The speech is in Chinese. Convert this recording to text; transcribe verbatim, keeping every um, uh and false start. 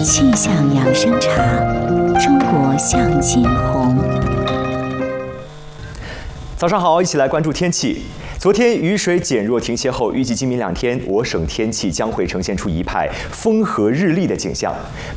气象养生茶，中国向金红。 早上好，一起来关注天气。昨天雨水减弱停歇后，预计今明两天我省天气将会呈现出一派风和日丽的景象。